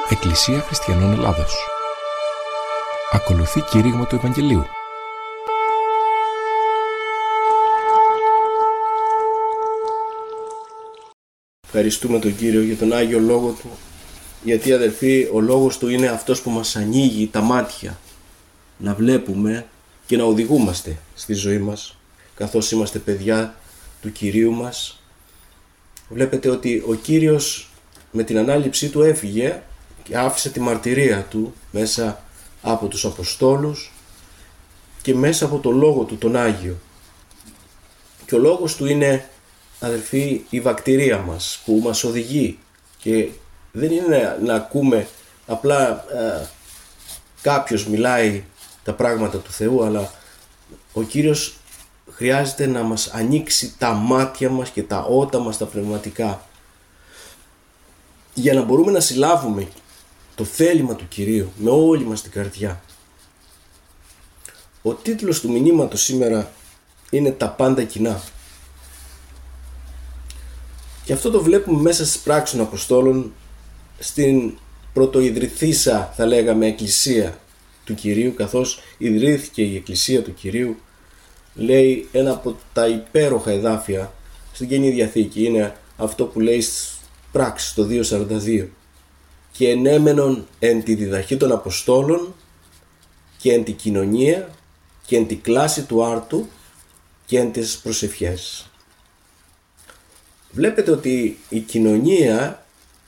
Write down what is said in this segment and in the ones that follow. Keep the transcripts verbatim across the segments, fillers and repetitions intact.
Εκκλησία Χριστιανών Ελλάδος. Ακολουθεί κήρυγμα του Ευαγγελίου. Ευχαριστούμε τον Κύριο για τον Άγιο Λόγο Του, γιατί αδελφοί ο Λόγος Του είναι αυτός που μας ανοίγει τα μάτια να βλέπουμε και να οδηγούμαστε στη ζωή μας καθώς είμαστε παιδιά του Κυρίου μας. Βλέπετε ότι ο Κύριος με την ανάληψή Του έφυγε και άφησε τη μαρτυρία Του μέσα από τους Αποστόλους και μέσα από το Λόγο Του τον Άγιο. Και ο Λόγος Του είναι, αδελφοί, η βακτηρία μας που μας οδηγεί, και δεν είναι να ακούμε απλά ε, κάποιος μιλάει τα πράγματα του Θεού, αλλά ο Κύριος χρειάζεται να μας ανοίξει τα μάτια μας και τα ότα μας τα πνευματικά για να μπορούμε να συλλάβουμε το θέλημα του Κυρίου με όλη μας την καρδιά. Ο τίτλος του μηνύματος σήμερα είναι «Τα πάντα κοινά». Και αυτό το βλέπουμε μέσα στις πράξεις των Αποστόλων, στην πρωτοειδρυθήσα, θα λέγαμε, εκκλησία του Κυρίου, καθώς ιδρύθηκε η εκκλησία του Κυρίου. Λέει ένα από τα υπέροχα εδάφια στην Καινή Διαθήκη, είναι αυτό που λέει στις πράξεις το δύο σαράντα δύο. Και ενέμενον εν τη διδαχή των Αποστόλων και εν τη κοινωνία και εν τη κλάση του άρτου και εν τις προσευχές. Βλέπετε ότι η κοινωνία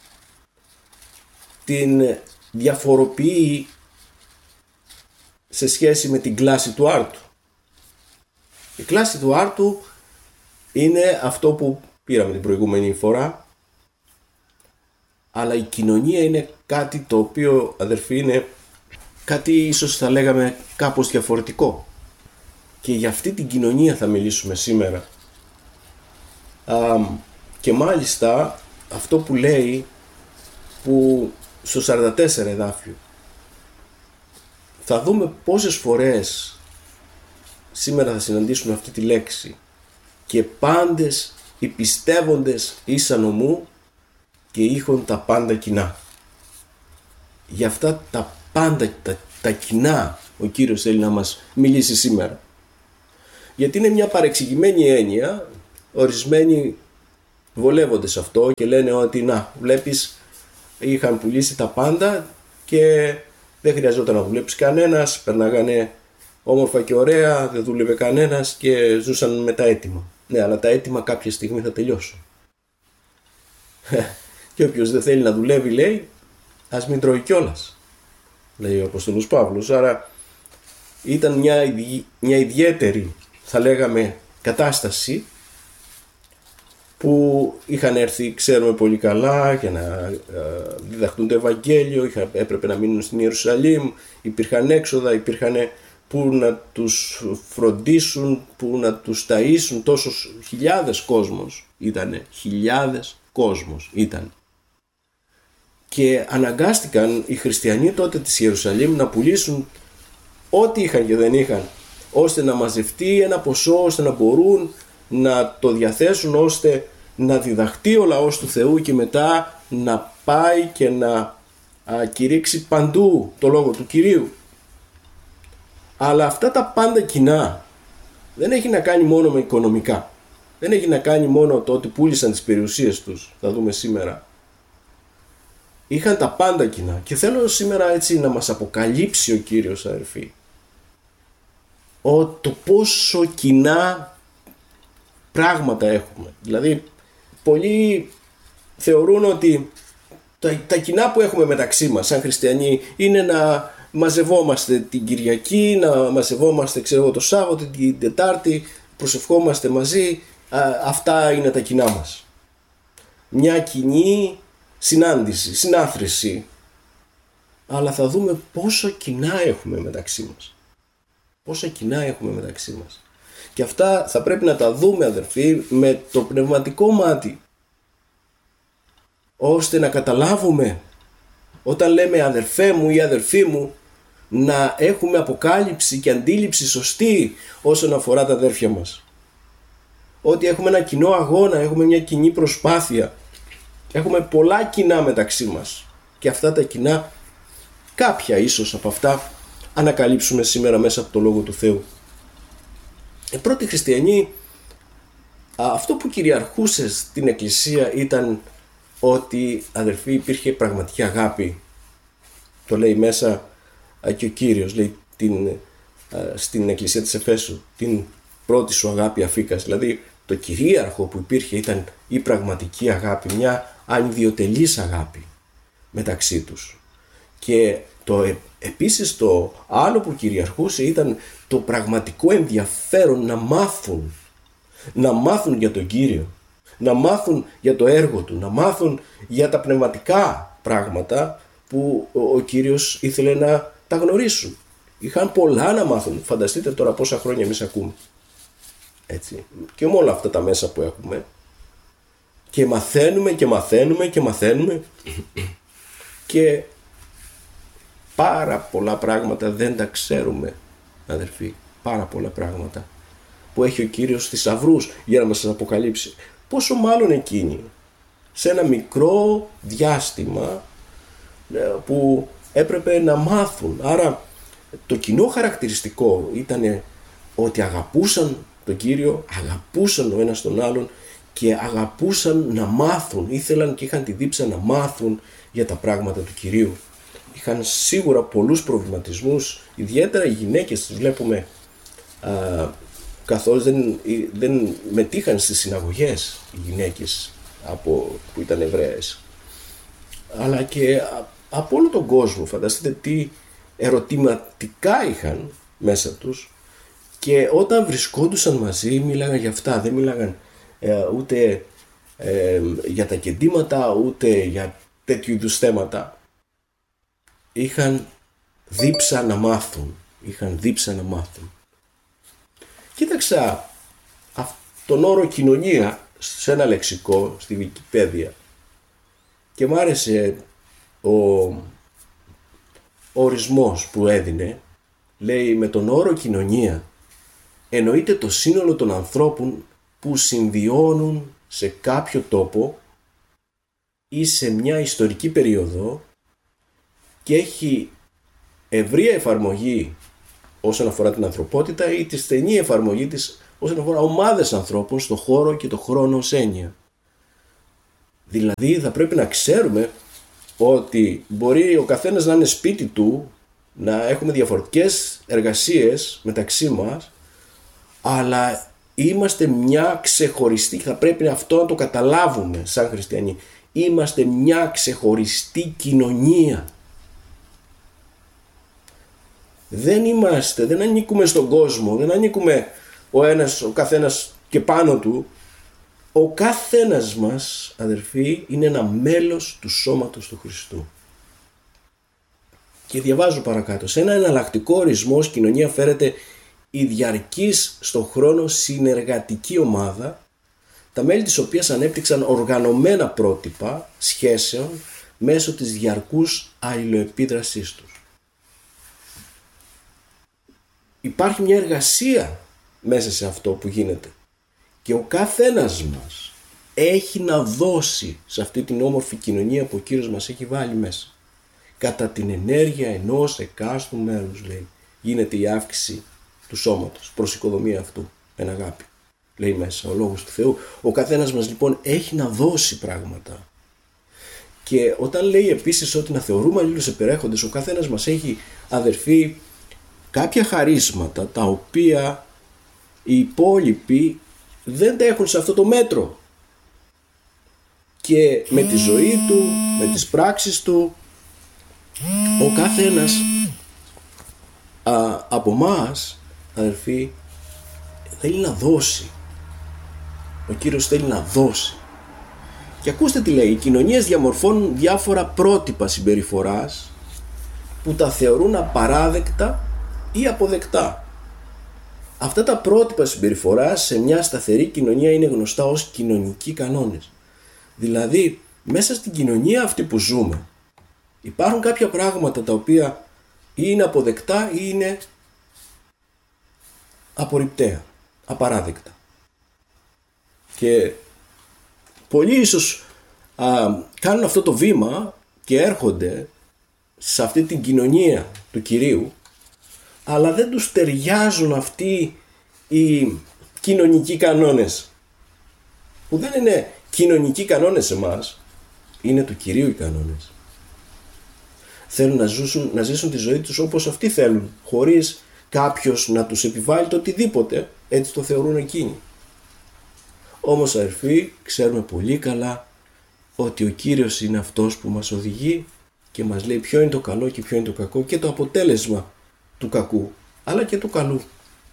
την διαφοροποιεί σε σχέση με την κλάση του άρτου. Η κλάση του άρτου είναι αυτό που πήραμε την προηγούμενη φορά, αλλά η κοινωνία είναι κάτι το οποίο, αδερφοί, είναι κάτι ίσως θα λέγαμε κάπως διαφορετικό, και για αυτή την κοινωνία θα μιλήσουμε σήμερα. Α, και μάλιστα αυτό που λέει, που στο σαράντα τέσσερα εδάφιο θα δούμε πόσες φορές σήμερα θα συναντήσουμε αυτή τη λέξη: και πάντες οι πιστεύοντες ήσαν ομού και είχον τα πάντα κοινά. Για αυτά τα πάντα, τα, τα κοινά, ο Κύριος θέλει να μας μιλήσει σήμερα, γιατί είναι μια παρεξηγημένη έννοια. Ορισμένοι βολεύονται σε αυτό και λένε ότι να, βλέπεις, είχαν πουλήσει τα πάντα και δεν χρειαζόταν να δουλέψει κανένας, περνάγανε όμορφα και ωραία, δεν δούλευε κανένας και ζούσαν με τα έτοιμα. Ναι, αλλά τα έτοιμα κάποια στιγμή θα τελειώσουν. Και όποιος δεν θέλει να δουλεύει, λέει, ας μην τρώει κιόλας, λέει ο Απόστολος Παύλος. Άρα ήταν μια, ιδι... μια ιδιαίτερη, θα λέγαμε, κατάσταση που είχαν έρθει, ξέρουμε πολύ καλά, για να διδαχτούν το Ευαγγέλιο, είχα, έπρεπε να μείνουν στην Ιερουσαλήμ, υπήρχαν έξοδα, υπήρχαν που να τους φροντίσουν, που να τους ταΐσουν, τόσους χιλιάδες κόσμος ήτανε, χιλιάδες κόσμος ήταν. Και αναγκάστηκαν οι χριστιανοί τότε της Ιερουσαλήμ να πουλήσουν ό,τι είχαν και δεν είχαν, ώστε να μαζευτεί ένα ποσό, ώστε να μπορούν να το διαθέσουν, ώστε να διδαχτεί ο λαός του Θεού και μετά να πάει και να α, κηρύξει παντού το λόγο του Κυρίου. Αλλά αυτά τα πάντα κοινά δεν έχει να κάνει μόνο με οικονομικά, δεν έχει να κάνει μόνο το ότι πούλησαν τις περιουσίες τους, θα δούμε σήμερα. Είχαν τα πάντα κοινά, και θέλω σήμερα έτσι να μας αποκαλύψει ο Κύριος, αδερφοί, ο, το πόσο κοινά πράγματα έχουμε. Δηλαδή πολλοί θεωρούν ότι τα, τα κοινά που έχουμε μεταξύ μας σαν χριστιανοί είναι να μαζευόμαστε την Κυριακή, να μαζευόμαστε, ξέρω, το Σάββατο, την Τετάρτη, προσευχόμαστε μαζί. Α, αυτά είναι τα κοινά μας. Μια κοινή συνάντηση, συνάθρηση. Αλλά θα δούμε πόσο κοινά έχουμε μεταξύ μας. Πόσα κοινά έχουμε μεταξύ μας. Και αυτά θα πρέπει να τα δούμε, αδερφοί, με το πνευματικό μάτι, ώστε να καταλάβουμε, όταν λέμε αδερφέ μου ή αδερφή μου, να έχουμε αποκάλυψη και αντίληψη σωστή όσον αφορά τα αδέρφια μας. Ότι έχουμε ένα κοινό αγώνα, έχουμε μια κοινή προσπάθεια, έχουμε πολλά κοινά μεταξύ μας. και αυτά τα κοινά, κάποια ίσως από αυτά, ανακαλύψουμε σήμερα μέσα από το Λόγο του Θεού. Οι πρώτοι χριστιανοί, αυτό που κυριαρχούσε στην Εκκλησία ήταν ότι, αδερφοί, υπήρχε πραγματική αγάπη. Το λέει μέσα και ο Κύριος, λέει την, στην Εκκλησία της Εφέσου, την πρώτη σου αγάπη αφήκας. Δηλαδή το κυρίαρχο που υπήρχε ήταν η πραγματική αγάπη, μια ανιδιοτελής αγάπη μεταξύ τους. Και το, επίσης το άλλο που κυριαρχούσε ήταν το πραγματικό ενδιαφέρον να μάθουν, να μάθουν για τον Κύριο, να μάθουν για το έργο Του, να μάθουν για τα πνευματικά πράγματα που ο Κύριος ήθελε να τα γνωρίσουν. Είχαν πολλά να μάθουν. Φανταστείτε τώρα πόσα χρόνια εμείς ακούμε. Έτσι. Και με όλα αυτά τα μέσα που έχουμε. Και μαθαίνουμε και μαθαίνουμε και μαθαίνουμε. Και πάρα πολλά πράγματα δεν τα ξέρουμε, αδερφοί. Πάρα πολλά πράγματα που έχει ο Κύριος θησαυρούς για να μας σας αποκαλύψει. Πόσο μάλλον εκείνοι σε ένα μικρό διάστημα που έπρεπε να μάθουν. Άρα το κοινό χαρακτηριστικό ήταν ότι αγαπούσαν τον Κύριο, αγαπούσαν ο ένας τον άλλον και αγαπούσαν να μάθουν, ήθελαν και είχαν τη δίψα να μάθουν για τα πράγματα του Κυρίου. Είχαν σίγουρα πολλούς προβληματισμούς, ιδιαίτερα οι γυναίκες τις βλέπουμε α, καθώς δεν, δεν μετήχαν στις συναγωγές οι γυναίκες από, που ήταν Εβραίες, αλλά και από όλο τον κόσμο. Φανταστείτε τι ερωτηματικά είχαν μέσα τους, και όταν βρισκόντουσαν μαζί μίλαγαν για αυτά, δεν μίλαγαν ε, ούτε ε, για τα κεντήματα ούτε για τέτοιου είδους θέματα. Είχαν δίψα να μάθουν, είχαν δίψα να μάθουν. Κοίταξα τον όρο κοινωνία σε ένα λεξικό στη Wikipedia και μου άρεσε ο, ο ορισμός που έδινε. Λέει, με τον όρο κοινωνία εννοείται το σύνολο των ανθρώπων που συμβιώνουν σε κάποιο τόπο ή σε μια ιστορική περίοδο και έχει ευρεία εφαρμογή όσον αφορά την ανθρωπότητα ή τη στενή εφαρμογή της όσον αφορά ομάδες ανθρώπων στο χώρο και το χρόνο ως έννοια. Δηλαδή θα πρέπει να ξέρουμε ότι μπορεί ο καθένας να είναι σπίτι του, να έχουμε διαφορετικές εργασίες μεταξύ μας, αλλά είμαστε μια ξεχωριστή, θα πρέπει αυτό να το καταλάβουμε σαν χριστιανοί, είμαστε μια ξεχωριστή κοινωνία. Δεν είμαστε, δεν ανήκουμε στον κόσμο, δεν ανήκουμε ο ένας, ο καθένας και πάνω του. Ο καθένας μας, αδερφοί, είναι ένα μέλος του σώματος του Χριστού. Και διαβάζω παρακάτω. Σε ένα εναλλακτικό ορισμό ως κοινωνία φέρεται η διαρκής στον χρόνο συνεργατική ομάδα, τα μέλη της οποίας ανέπτυξαν οργανωμένα πρότυπα σχέσεων μέσω της διαρκούς αλληλοεπίδρασής τους. Υπάρχει μια εργασία μέσα σε αυτό που γίνεται και ο καθένας μας έχει να δώσει σε αυτή την όμορφη κοινωνία που ο Κύριος μας έχει βάλει μέσα. Κατά την ενέργεια ενός εκάστου μέλους, λέει, γίνεται η αύξηση του σώματος προς οικοδομία αυτού εν αγάπη, λέει μέσα ο Λόγος του Θεού. Ο καθένας μας λοιπόν έχει να δώσει πράγματα. Και όταν λέει επίσης ότι να θεωρούμε αλλήλους επερέχοντες, ο καθένας μας έχει, αδερφοί, κάποια χαρίσματα τα οποία οι υπόλοιποι δεν τα έχουν σε αυτό το μέτρο. Και με τη ζωή του, με τις πράξεις του, ο καθένας α, από μας, αδερφοί, θέλει να δώσει. Ο Κύριος θέλει να δώσει. Και ακούστε τι λέει, οι κοινωνίες διαμορφώνουν διάφορα πρότυπα συμπεριφοράς που τα θεωρούν απαράδεκτα ή αποδεκτά. Αυτά τα πρότυπα συμπεριφοράς σε μια σταθερή κοινωνία είναι γνωστά ως κοινωνικοί κανόνες. Δηλαδή, μέσα στην κοινωνία αυτή που ζούμε, υπάρχουν κάποια πράγματα τα οποία ή είναι αποδεκτά ή είναι απορριπταία, απαράδεκτα. Και πολλοί ίσως α, κάνουν αυτό το βήμα και έρχονται σε αυτή την κοινωνία του Κυρίου, αλλά δεν τους ταιριάζουν αυτοί οι κοινωνικοί κανόνες, που δεν είναι κοινωνικοί κανόνες σε εμάς, είναι του Κυρίου οι κανόνες. Θέλουν να ζήσουν, να ζήσουν τη ζωή τους όπως αυτοί θέλουν, χωρίς κάποιος να τους επιβάλλει το οτιδήποτε, έτσι το θεωρούν εκείνοι. Όμως αδερφοί, ξέρουμε πολύ καλά ότι ο Κύριος είναι αυτός που μας οδηγεί και μας λέει ποιο είναι το καλό και ποιο είναι το κακό και το αποτέλεσμα του κακού, αλλά και του καλού.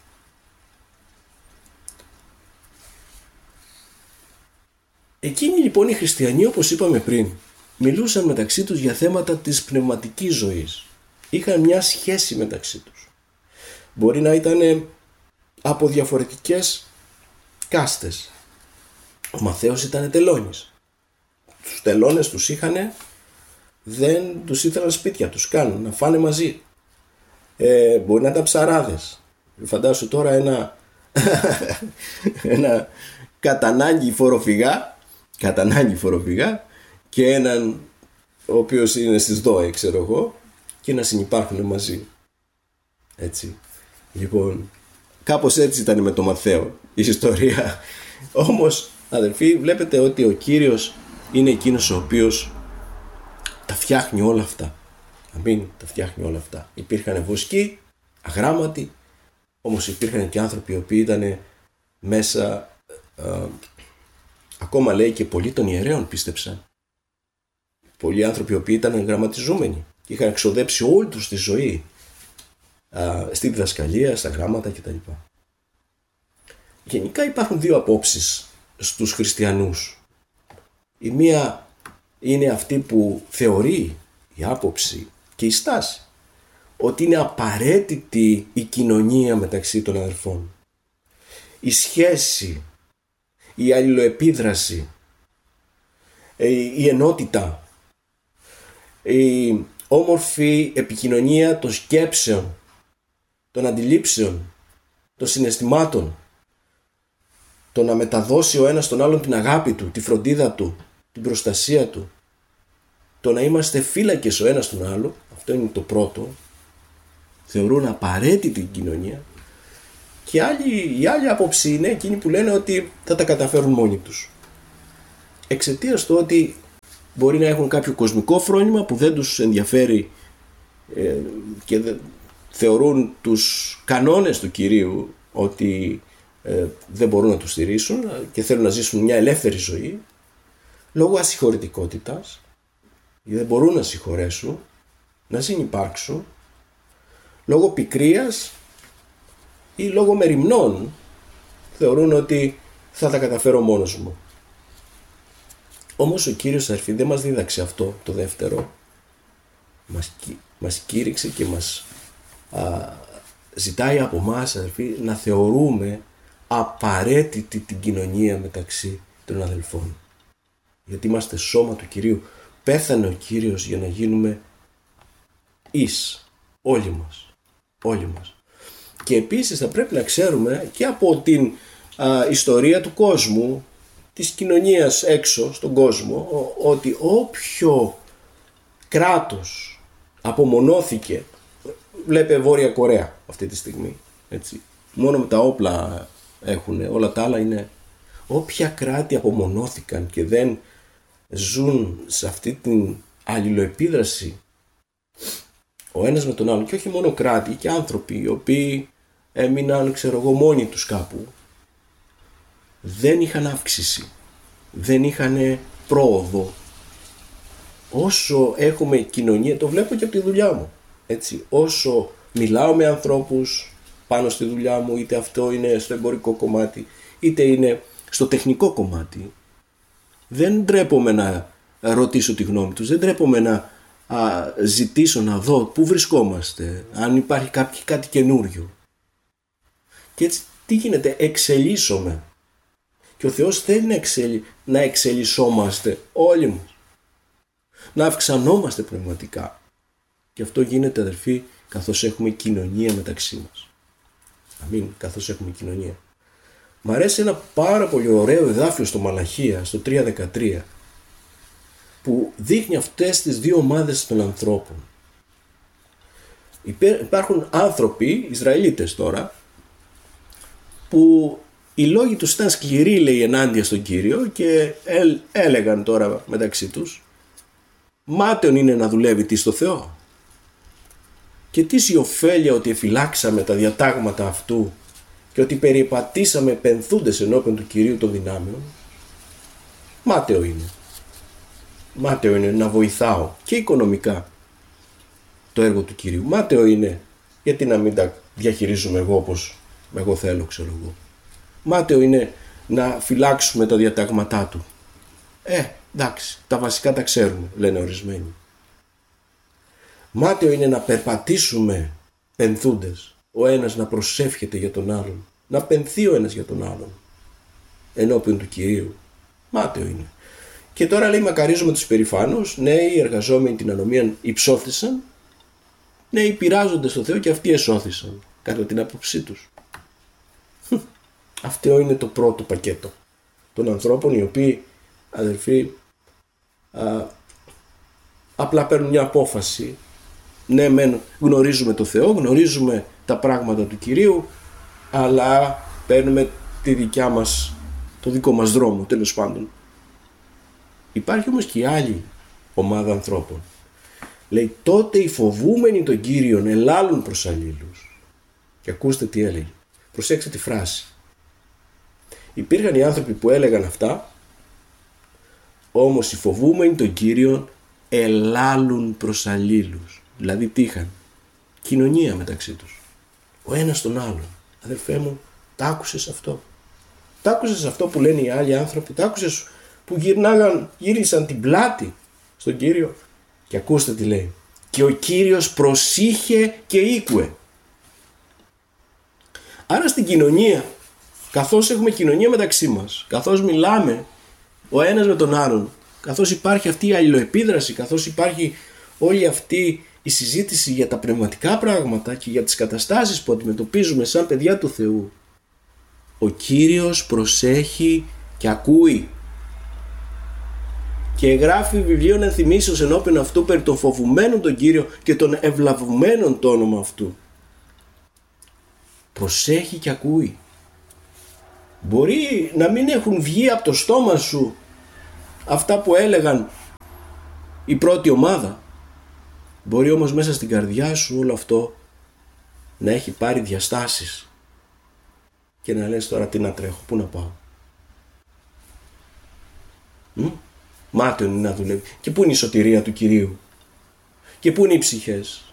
Εκείνοι λοιπόν οι χριστιανοί, όπως είπαμε πριν, μιλούσαν μεταξύ τους για θέματα της πνευματικής ζωής. Είχαν μια σχέση μεταξύ τους. Μπορεί να ήταν από διαφορετικές κάστες. Ο Μαθαίος ήταν τελώνης. Τους τελώνες τους είχαν, δεν τους ήθελαν σπίτια τους καν, να φάνε μαζί. Ε, μπορεί να ήταν ψαράδες. Φαντάσου τώρα ένα, ένα κατανάγκη φοροφυγά, κατανάγκη φοροφυγά και έναν ο οποίος είναι στις ΔΟΕ, ξέρω εγώ, και να συνυπάρχουν μαζί. Έτσι. Λοιπόν, κάπως έτσι ήταν με το Μαθαίο η ιστορία. Όμως, αδελφοί, βλέπετε ότι ο Κύριος είναι εκείνος ο οποίος τα φτιάχνει όλα αυτά. Αμήν, τα φτιάχνει όλα αυτά. Υπήρχαν βοσκοί, αγράμματοι, όμως υπήρχαν και άνθρωποι οι οποίοι ήταν μέσα, α, ακόμα λέει και πολλοί των ιερέων πίστεψαν. Πολλοί άνθρωποι οι οποίοι ήταν γραμματιζούμενοι και είχαν εξοδέψει όλη τους τη ζωή α, στη διδασκαλία, στα γράμματα κτλ. Γενικά υπάρχουν δύο απόψεις στους χριστιανούς. Η μία είναι αυτή που θεωρεί, η άποψη και η στάση, ότι είναι απαραίτητη η κοινωνία μεταξύ των αδελφών. Η σχέση, η αλληλοεπίδραση, η ενότητα, η όμορφη επικοινωνία των σκέψεων, των αντιλήψεων, των συναισθημάτων, το να μεταδώσει ο ένας στον άλλον την αγάπη του, τη φροντίδα του, την προστασία του, το να είμαστε φύλακες ο ένας στον άλλο, αυτό είναι το πρώτο, θεωρούν απαραίτητη την κοινωνία. Και άλλη, η άλλη άποψη είναι εκείνοι που λένε ότι θα τα καταφέρουν μόνοι τους. Εξαιτίας του ότι μπορεί να έχουν κάποιο κοσμικό φρόνημα που δεν τους ενδιαφέρει ε, και δε, θεωρούν τους κανόνες του Κυρίου ότι ε, δεν μπορούν να τους στηρίσουν και θέλουν να ζήσουν μια ελεύθερη ζωή λόγω ασυγχωρητικότητας, δεν μπορούν να συγχωρέσουν, να συνυπάρξουν, λόγω πικρίας ή λόγω μεριμνών θεωρούν ότι θα τα καταφέρω μόνος μου. Όμως ο Κύριος, αδερφοί, δεν μας δίδαξε αυτό το δεύτερο. Μας, μας κήρυξε και μας α, ζητάει από μας, αδερφοί, να θεωρούμε απαραίτητη την κοινωνία μεταξύ των αδελφών. Γιατί είμαστε σώμα του Κυρίου. Πέθανε ο Κύριος για να γίνουμε εις. Όλοι μας. Όλοι μας. Και επίσης θα πρέπει να ξέρουμε και από την α, ιστορία του κόσμου, της κοινωνίας έξω στον κόσμο, ο, ότι όποιο κράτος απομονώθηκε, βλέπε Βόρεια Κορέα αυτή τη στιγμή, έτσι, μόνο με τα όπλα έχουν, όλα τα άλλα είναι, όποια κράτη απομονώθηκαν και δεν ζουν σε αυτή την αλληλοεπίδραση ο ένας με τον άλλο, και όχι μόνο κράτη και άνθρωποι οι οποίοι έμειναν, ξέρω εγώ, μόνοι τους κάπου, δεν είχαν αύξηση, δεν είχαν πρόοδο. Όσο έχουμε κοινωνία, το βλέπω και από τη δουλειά μου, έτσι, όσο μιλάω με ανθρώπους πάνω στη δουλειά μου, είτε αυτό είναι στο εμπορικό κομμάτι είτε είναι στο τεχνικό κομμάτι, δεν ντρέπομαι να ρωτήσω τη γνώμη τους, δεν ντρέπομαι να α, ζητήσω να δω πού βρισκόμαστε, αν υπάρχει κάποιο, κάτι καινούριο. Και έτσι τι γίνεται, εξελίσσομαι. Και ο Θεός θέλει να, εξελι... να εξελισσόμαστε όλοι μας, να αυξανόμαστε πνευματικά. Και αυτό γίνεται, αδερφοί, καθώς έχουμε κοινωνία μεταξύ μας. Αμήν, καθώς έχουμε κοινωνία. Μ' αρέσει ένα πάρα πολύ ωραίο εδάφιο στο Μαλαχία, στο τρία δεκατρία, που δείχνει αυτές τις δύο ομάδες των ανθρώπων. Υπάρχουν άνθρωποι, Ισραηλίτες τώρα, που οι λόγοι τους ήταν σκληροί, λέει, ενάντια στον Κύριο και έλεγαν τώρα μεταξύ τους, μάταιον είναι να δουλεύει τι στο Θεό. Και τι η ωφέλεια ότι εφυλάξαμε τα διατάγματα αυτού και ότι περιπατήσαμε πενθούντες ενώπιον του Κυρίου των δυνάμεων. Μάταιο είναι. Μάταιο είναι να βοηθάω και οικονομικά το έργο του Κυρίου. Μάταιο είναι γιατί να μην τα διαχειρίζομαι εγώ όπως εγώ θέλω, ξέρω εγώ. Μάταιο είναι να φυλάξουμε τα διατάγματά του. Ε, εντάξει, τα βασικά τα ξέρουμε, λένε ορισμένοι. Μάταιο είναι να περπατήσουμε πενθούντες, ο ένας να προσεύχεται για τον άλλον, να πενθεί ο ένας για τον άλλον ενώπιον του Κυρίου. Μάταιο είναι. Και τώρα λέει, μακαρίζουμε τους περηφάνους, νέοι εργαζόμενοι την ανομία υψώθησαν, νέοι πειράζονται στο Θεό και αυτοί εσώθησαν κατά την άποψή τους. Αυτό είναι το πρώτο πακέτο των ανθρώπων, οι οποίοι, αδελφοί, α, απλά παίρνουν μια απόφαση. Ναι, μεν γνωρίζουμε το Θεό, γνωρίζουμε τα πράγματα του Κυρίου, αλλά παίρνουμε τη δικιά μας, το δικό μας δρόμο, τέλος πάντων. Υπάρχει όμως και η άλλη ομάδα ανθρώπων. Λέει, τότε οι φοβούμενοι τον Κύριον ελάλουν προς αλλήλους. Και ακούστε τι έλεγε. Προσέξτε τη φράση. Υπήρχαν οι άνθρωποι που έλεγαν αυτά, όμως οι φοβούμενοι τον Κύριον ελάλουν προς αλλήλους. Δηλαδή τι είχαν? Κοινωνία μεταξύ τους. Ο ένας τον άλλον. Αδερφέ μου, τ' άκουσες αυτό? Τ' άκουσες αυτό που λένε οι άλλοι άνθρωποι? Τ' άκουσες που γυρνάγαν, γύρισαν την πλάτη στον Κύριο? Και ακούστε τι λέει. Και ο Κύριος προσήχε και ήκουε. Άρα στην κοινωνία, καθώς έχουμε κοινωνία μεταξύ μας, καθώς μιλάμε ο ένας με τον άλλον, καθώς υπάρχει αυτή η αλληλοεπίδραση, καθώς υπάρχει όλη αυτή η συζήτηση για τα πνευματικά πράγματα και για τις καταστάσεις που αντιμετωπίζουμε σαν παιδιά του Θεού, ο Κύριος προσέχει και ακούει. Και γράφει βιβλίων ενθυμίσεως ενώπιον αυτού περί των φοβουμένων τον Κύριο και των ευλαβουμένων το όνομα αυτού. Προσέχει και ακούει. Μπορεί να μην έχουν βγει από το στόμα σου αυτά που έλεγαν η πρώτη ομάδα. Μπορεί όμως μέσα στην καρδιά σου όλο αυτό να έχει πάρει διαστάσεις και να λες, τώρα τι να τρέχω, πού να πάω? Μ? Μάταιον είναι να δουλεύει. Και πού είναι η σωτηρία του Κυρίου? Και πού είναι οι ψυχές?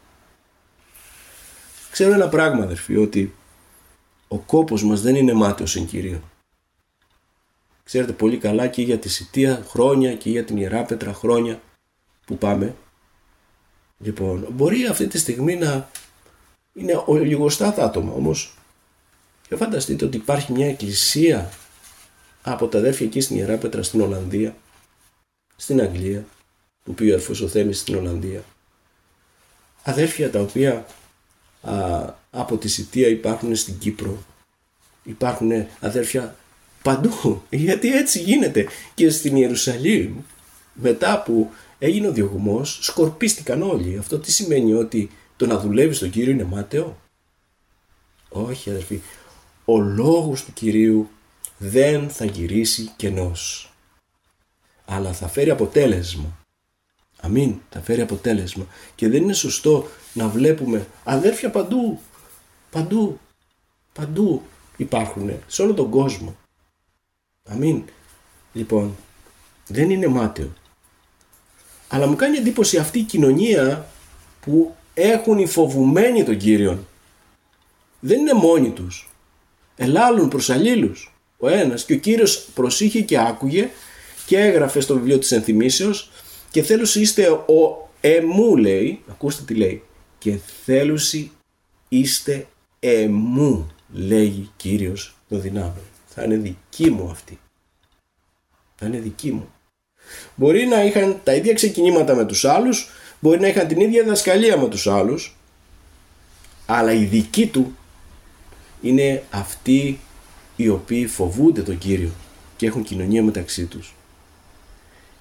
Ξέρω ένα πράγμα, αδερφοί, ότι ο κόπος μας δεν είναι μάταιος εν Κυρίω. Ξέρετε πολύ καλά και για τη Σιτία χρόνια και για την Ιεράπετρα χρόνια που πάμε. Λοιπόν, μπορεί αυτή τη στιγμή να είναι λιγοστά τα άτομα, όμως και φανταστείτε ότι υπάρχει μια εκκλησία από τα αδέρφια εκεί στην Ιεράπετρα, στην Ολλανδία, στην Αγγλία, που πήγε ο αδερφός ο Θέμης στην Ολλανδία. Αδέρφια τα οποία α, από τη Σιτία υπάρχουν στην Κύπρο, υπάρχουν αδέρφια παντού, γιατί έτσι γίνεται. Και στην Ιερουσαλήμ, μετά που έγινε ο διωγμός, σκορπίστηκαν όλοι. Αυτό τι σημαίνει? Ότι το να δουλεύει στον Κύριο είναι μάταιο? Όχι, αδερφοί. Ο λόγος του Κυρίου δεν θα γυρίσει κενός, αλλά θα φέρει αποτέλεσμα. Αμήν, θα φέρει αποτέλεσμα. Και δεν είναι σωστό να βλέπουμε αδέρφια παντού, παντού, παντού υπάρχουν, σε όλο τον κόσμο. Αμήν. Λοιπόν, δεν είναι μάταιο. Αλλά μου κάνει εντύπωση αυτή η κοινωνία που έχουν οι φοβουμένοι τον Κύριον. Δεν είναι μόνοι τους. Ελάλουν προς αλλήλους ο ένας, και ο Κύριος προσήχε και άκουγε και έγραφε στο βιβλίο της ενθυμίσεως, και θέλουσι είστε ο εμού, λέει, ακούστε τι λέει, και θέλουσι είστε εμού, λέγει Κύριος των δυνάμεων. Θα είναι δική μου αυτή. Θα είναι δική μου. Μπορεί να είχαν τα ίδια ξεκινήματα με τους άλλους, μπορεί να είχαν την ίδια διδασκαλία με τους άλλους, αλλά η δική του είναι αυτοί οι οποίοι φοβούνται τον Κύριο και έχουν κοινωνία μεταξύ τους.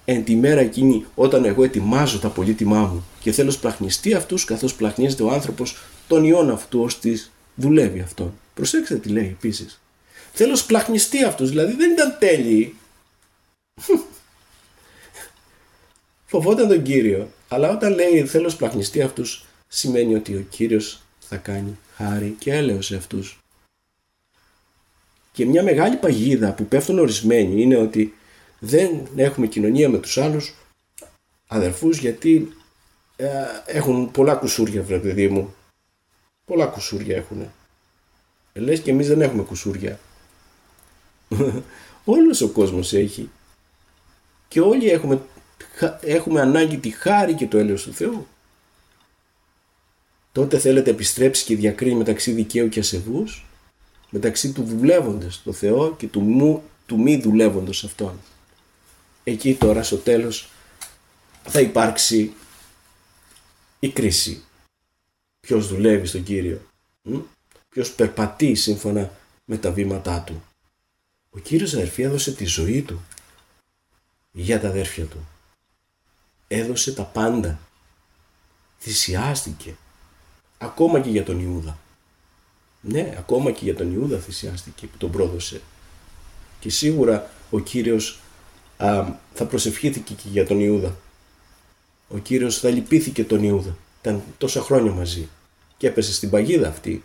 εν τη μέρα εκείνη όταν εγώ ετοιμάζω τα πολύτιμά μου και θέλω σπλαχνιστεί αυτούς καθώς σπλαχνίζεται ο άνθρωπος τον ιόν αυτού ώστε δουλεύει αυτόν. Προσέξτε τι λέει επίσης. Θέλω σπλαχνιστεί αυτούς, δηλαδή δεν ήταν τέλειοι. Φοβόταν τον Κύριο, αλλά όταν λέει θέλω σπλαχνιστεί αυτούς σημαίνει ότι ο Κύριος θα κάνει χάρη και έλεος σε αυτούς. Και μια μεγάλη παγίδα που πέφτουν ορισμένοι είναι ότι δεν έχουμε κοινωνία με τους άλλους αδερφούς γιατί ε, έχουν πολλά κουσούρια, βρε παιδί μου. Πολλά κουσούρια έχουνε. Ε, λες και εμείς δεν έχουμε κουσούρια. Όλος ο κόσμος έχει. Και όλοι έχουμε, έχουμε ανάγκη τη χάρη και το έλεος του Θεού. Τότε θέλετε επιστρέψει και διακρίνει μεταξύ δικαίου και ασεβούς, μεταξύ του δουλεύοντος το Θεό και του, μου, του μη δουλεύοντος αυτόν. Εκεί τώρα στο τέλος θα υπάρξει η κρίση. Ποιος δουλεύει στον Κύριο, ποιος περπατεί σύμφωνα με τα βήματά του. Ο Κύριος, αδερφοί, έδωσε τη ζωή του για τα αδέρφια του. Έδωσε τα πάντα. Θυσιάστηκε. Ακόμα και για τον Ιούδα. Ναι, ακόμα και για τον Ιούδα θυσιάστηκε που τον πρόδωσε. Και σίγουρα ο Κύριος α, θα προσευχήθηκε και για τον Ιούδα. Ο Κύριος θα λυπήθηκε τον Ιούδα. Ήταν τόσα χρόνια μαζί και έπεσε στην παγίδα αυτή.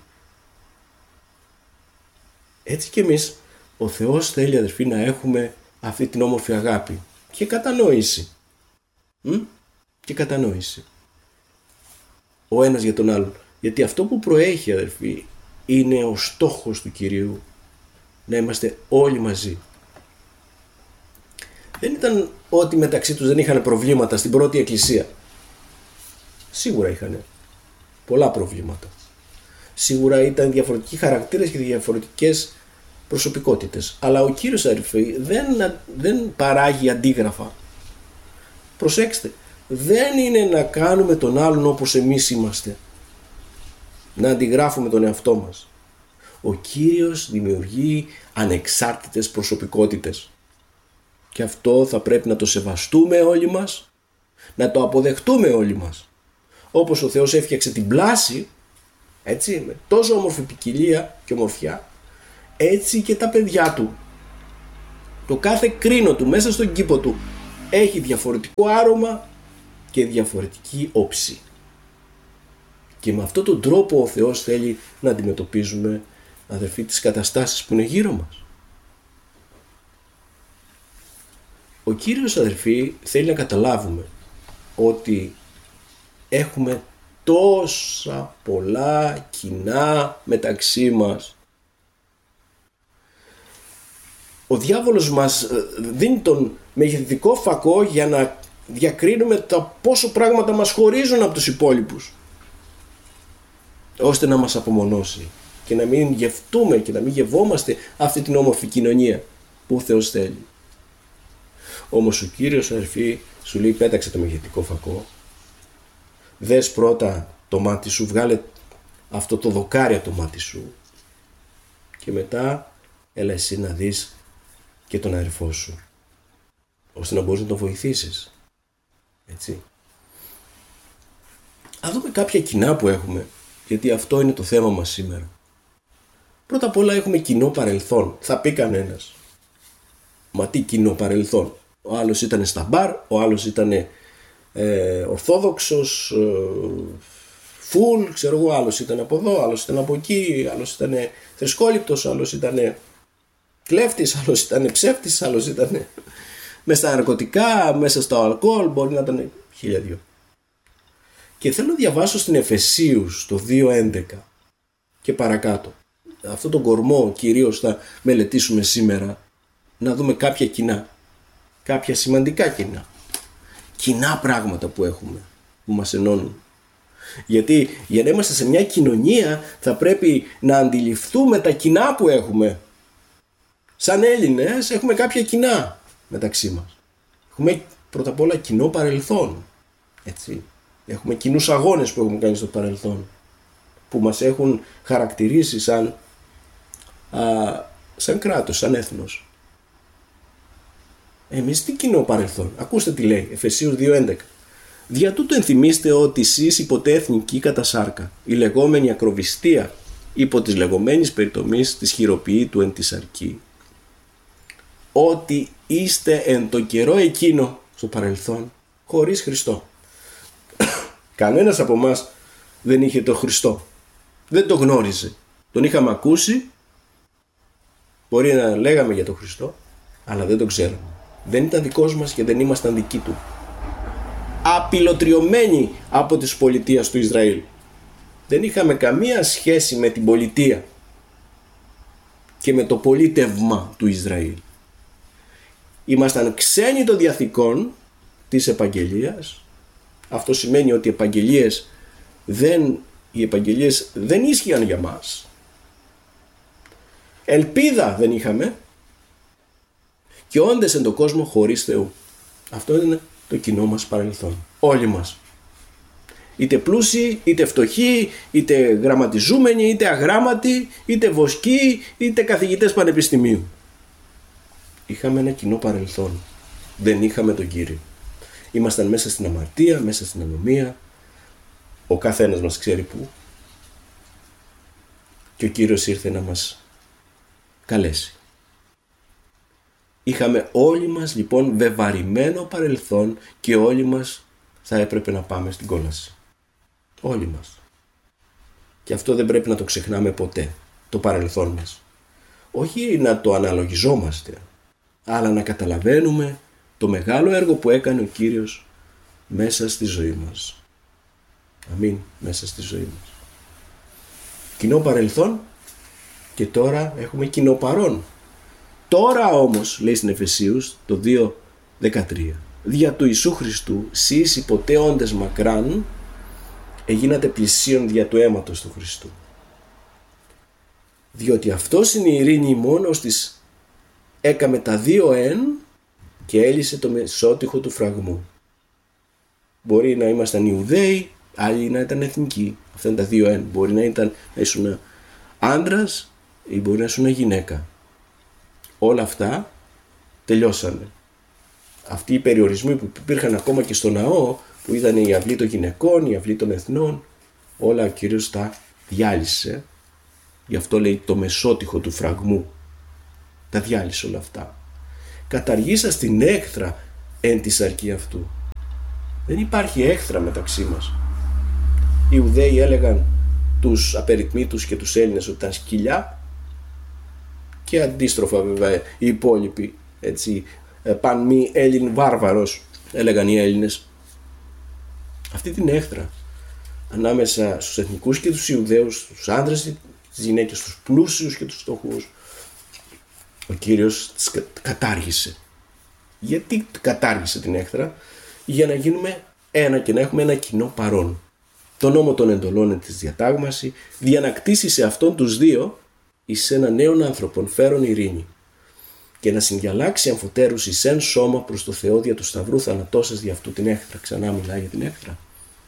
Έτσι και εμείς, ο Θεός θέλει, αδερφοί, να έχουμε αυτή την όμορφη αγάπη και κατανόηση. Μ? Και κατανόηση. Ο ένας για τον άλλον. Γιατί αυτό που προέχει, αδερφοί, είναι ο στόχος του Κυρίου. Να είμαστε όλοι μαζί. Δεν ήταν ότι μεταξύ τους δεν είχαν προβλήματα στην πρώτη εκκλησία. Σίγουρα είχαν πολλά προβλήματα. Σίγουρα ήταν διαφορετικοί χαρακτήρες και διαφορετικές προσωπικότητες. Αλλά ο Κύριος, αδερφοί, δεν, δεν παράγει αντίγραφα. Προσέξτε, δεν είναι να κάνουμε τον άλλον όπως εμείς είμαστε. Να αντιγράφουμε τον εαυτό μας. Ο Κύριος δημιουργεί ανεξάρτητες προσωπικότητες. Και αυτό θα πρέπει να το σεβαστούμε όλοι μας, να το αποδεχτούμε όλοι μας. Όπως ο Θεός έφτιαξε την πλάση, έτσι, με τόσο όμορφη ποικιλία και ομορφιά, έτσι και τα παιδιά του. Το κάθε κρίνο του μέσα στον κήπο του έχει διαφορετικό άρωμα και διαφορετική όψη. Και με αυτόν τον τρόπο ο Θεός θέλει να αντιμετωπίζουμε, αδερφοί, τις καταστάσεις που είναι γύρω μας. Ο Κύριος, αδερφοί, θέλει να καταλάβουμε ότι έχουμε τόσα πολλά κοινά μεταξύ μας. Ο διάβολος μας δίνει τον μεγεθυντικό φακό για να διακρίνουμε τα πόσο πράγματα μας χωρίζουν από τους υπόλοιπους, ώστε να μας απομονώσει και να μην γευτούμε και να μην γευόμαστε αυτή την όμορφη κοινωνία που ο Θεός θέλει. Όμως ο Κύριος, αδερφοί, σου λέει πέταξε το μεγεθυντικό φακό, δες πρώτα το μάτι σου, βγάλε αυτό το δοκάρι από το μάτι σου και μετά έλα εσύ να δεις και τον αδερφό σου, ώστε να μπορείς να τον βοηθήσεις. Έτσι. Α δούμε κάποια κοινά που έχουμε, γιατί αυτό είναι το θέμα μας σήμερα. Πρώτα απ' όλα έχουμε κοινό παρελθόν. Θα πει κανένας, μα τι κοινό παρελθόν? Ο άλλος ήταν στα μπαρ, ο άλλος ήταν ε, ορθόδοξος, ε, φουλ, ξέρω εγώ, άλλος ήταν από εδώ, άλλος ήταν από εκεί, άλλος ήταν θρησκόληπτος, άλλος ήταν κλέφτης, άλλος ήταν ψεύτης, άλλος ήταν μέσα στα ναρκωτικά, μέσα στο αλκοόλ, μπορεί να ήταν χίλια δυο. Και θέλω να διαβάσω στην Εφεσίους το δύο έντεκα και παρακάτω. Αυτό τον κορμό κυρίως θα μελετήσουμε σήμερα, να δούμε κάποια κοινά, κάποια σημαντικά κοινά. Κοινά πράγματα που έχουμε, που μας ενώνουν. Γιατί για να είμαστε σε μια κοινωνία θα πρέπει να αντιληφθούμε τα κοινά που έχουμε. Σαν Έλληνες έχουμε κάποια κοινά μεταξύ μας. Έχουμε πρώτα απ' όλα κοινό παρελθόν. Έτσι. Έχουμε κοινούς αγώνες που έχουμε κάνει στο παρελθόν, που μας έχουν χαρακτηρίσει σαν, α, σαν κράτος, σαν έθνος. Εμείς τι κοινό παρελθόν? Ακούστε τι λέει, Εφεσίους δύο έντεκα. Δια τούτο ενθυμίστε ότι εσείς υποτέθνικοι κατά σάρκα, η λεγόμενη ακροβιστία υπό της λεγόμενης περιτομής της χειροποιήτου εν τη σαρκή, ότι είστε εν το καιρό εκείνο στο παρελθόν χωρίς Χριστό. Κανένας από εμάς δεν είχε το Χριστό. Δεν το γνώριζε. Τον είχαμε ακούσει, μπορεί να λέγαμε για τον Χριστό, αλλά δεν τον ξέραμε. Δεν ήταν δικός μας και δεν ήμασταν δικοί του. Απειλοτριωμένοι από τις πολιτείες του Ισραήλ. Δεν είχαμε καμία σχέση με την πολιτεία και με το πολίτευμα του Ισραήλ. Ήμασταν ξένοι των διαθηκών της επαγγελίας. Αυτό σημαίνει ότι οι επαγγελίες δεν, οι επαγγελίες δεν ίσχυαν για μας. Ελπίδα δεν είχαμε και όντες εν τον κόσμο χωρίς Θεού. Αυτό είναι το κοινό μας παρελθόν. Όλοι μας. Είτε πλούσιοι, είτε φτωχοί, είτε γραμματιζούμενοι, είτε αγράμματοι, είτε βοσκοί, είτε καθηγητές πανεπιστημίου. Είχαμε ένα κοινό παρελθόν. Δεν είχαμε τον Κύριο. Ήμασταν μέσα στην αμαρτία, μέσα στην ανομία. Ο καθένας μας ξέρει πού. Και ο Κύριος ήρθε να μας καλέσει. Είχαμε όλοι μας λοιπόν βεβαρημένο παρελθόν και όλοι μας θα έπρεπε να πάμε στην κόλαση. Όλοι μας. Και αυτό δεν πρέπει να το ξεχνάμε ποτέ, το παρελθόν μας. Όχι να το αναλογιζόμαστε, αλλά να καταλαβαίνουμε το μεγάλο έργο που έκανε ο Κύριος μέσα στη ζωή μας. Αμήν, μέσα στη ζωή μας. Κοινό παρελθόν και τώρα έχουμε κοινό παρόν. Τώρα όμως, λέει στην Εφεσίους το δύο δεκατρία, δια του Ιησού Χριστού, σεις ποτέ όντες μακράν, εγίνατε πλησίον δια του αίματος του Χριστού. Διότι αυτός είναι η ειρήνη μόνος της έκαμε τα δύο εν και έλυσε το μεσότυχο του φραγμού. Μπορεί να ήμασταν Ιουδαίοι, άλλοι να ήταν εθνικοί. Αυτά είναι τα δύο εν. Μπορεί να, ήταν, να ήσουν άντρας ή μπορεί να ήσουν γυναίκα. Όλα αυτά τελειώσανε. Αυτοί οι περιορισμοί που υπήρχαν ακόμα και στο ναό, που ήταν η αυλή των γυναικών, η αυλή των εθνών, όλα ο Κύριος τα διάλυσε. Γι' αυτό λέει το μεσότυχο του φραγμού. Τα διάλυσε όλα αυτά. Καταργήσα στην έχθρα εν τη σαρκή αυτού. Δεν υπάρχει έχθρα μεταξύ μας. Οι Ιουδαίοι έλεγαν τους απεριτμήτους και τους Έλληνες ότι ήταν σκυλιά και αντίστροφα βέβαια οι υπόλοιποι, έτσι, παν μη Έλλην βάρβαρος, έλεγαν οι Έλληνες. Αυτή την έχθρα ανάμεσα στους εθνικούς και τους Ιουδαίους, τους άντρες, τις γυναίκες, τους πλούσιους και τους φτωχούς, ο Κύριος τις κατάργησε. Γιατί κατάργησε την έχθρα? Για να γίνουμε ένα και να έχουμε ένα κοινό παρόν. Το νόμο των εντολών της διατάγμαση διανακτήσει σε αυτόν τους δύο εις ένα νέον άνθρωπον φέρον ειρήνη και να συγκιαλάξει αμφωτέρους εις εν σώμα προς το Θεό δια του Σταυρού θανατώσας δια αυτού την έχθρα. Ξανά μιλάει για την έχθρα.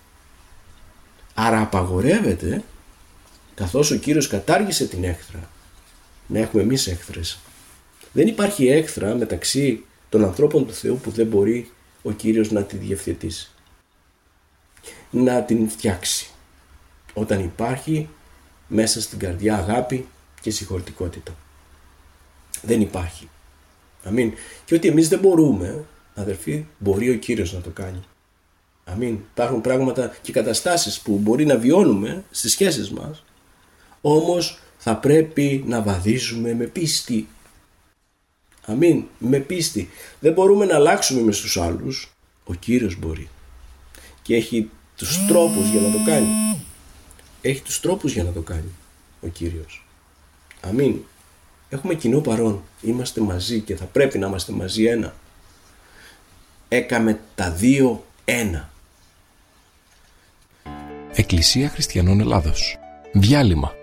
Άρα απαγορεύεται, καθώς ο Κύριος κατάργησε την έχθρα, να έχουμε εμείς έχθρες. Δεν υπάρχει έχθρα μεταξύ των ανθρώπων του Θεού που δεν μπορεί ο Κύριος να τη διευθετήσει, να την φτιάξει, όταν υπάρχει μέσα στην καρδιά αγάπη και συγχωρητικότητα. Δεν υπάρχει. Αμήν. Και ότι εμείς δεν μπορούμε, αδερφοί, μπορεί ο Κύριος να το κάνει. Αμήν. Υπάρχουν πράγματα και καταστάσεις που μπορεί να βιώνουμε στις σχέσεις μας, όμως θα πρέπει να βαδίζουμε με πίστη. Αμήν. Με πίστη. Δεν μπορούμε να αλλάξουμε με στους άλλους. Ο Κύριος μπορεί. Και έχει τους τρόπους για να το κάνει. Έχει τους τρόπους για να το κάνει ο Κύριος. Αμήν. Έχουμε κοινό παρόν. Είμαστε μαζί και θα πρέπει να είμαστε μαζί ένα. Έκαμε τα δύο ένα. Εκκλησία Χριστιανών Ελλάδος. Διάλειμμα.